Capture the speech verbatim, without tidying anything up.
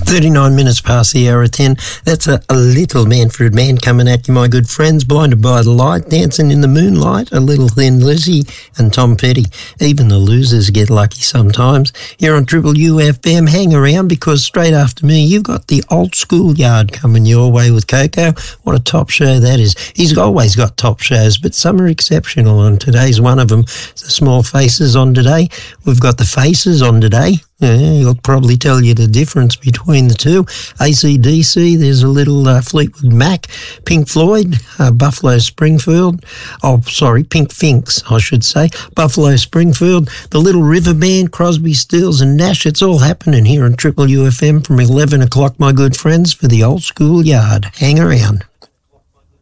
thirty-nine minutes past the hour of ten. That's a, a little Manfred Man coming at you, my good friends. Blinded by the light, dancing in the moonlight, a little Thin Lizzy and Tom Petty. Even the losers get lucky sometimes. Here on Triple U F M, hang around because straight after me, you've got the Old Schoolyard coming your way with Coco. What a top show that is. He's always got top shows, but some are exceptional, and today's one of them. The Small Faces on today. We've got the Faces on today. Yeah, he'll probably tell you the difference between the two. A C D C, there's a little uh, Fleetwood Mac, Pink Floyd, uh, Buffalo Springfield. Oh, sorry, Pink Finks, I should say. Buffalo Springfield, the Little River Band, Crosby, Stills and Nash. It's all happening here on Triple U F M from eleven o'clock, my good friends, for the Old Schoolyard. Hang around.